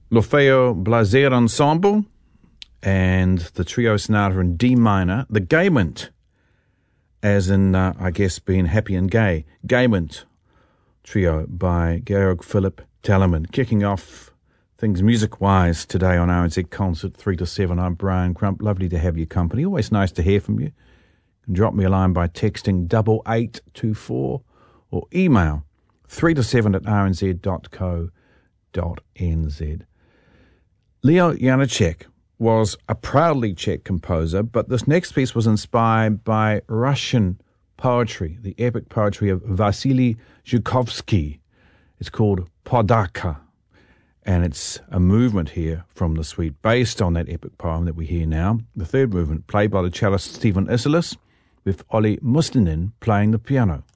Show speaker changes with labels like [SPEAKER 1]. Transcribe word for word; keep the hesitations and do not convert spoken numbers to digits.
[SPEAKER 1] L'Orfeo Blazer Ensemble and the trio sonata in D minor. The Gayment, as in, uh, I guess, being happy and gay. Gayment Trio by Georg Philipp Telemann. Kicking off things music-wise today on R N Z Concert three to seven. I'm Brian Crump. Lovely to have your company. Always nice to hear from you. You can drop me a line by texting double eight two four or email three to seven at r n z dot co dot n z. Leo Janáček was a proudly Czech composer, but this next piece was inspired by Russian poetry, the epic poetry of Vasily Zhukovsky. It's called Podaka, and it's a movement here from the suite based on that epic poem that we hear now. The third movement, played by the cellist Stephen Isserlis, with Olli Mustonen playing the piano.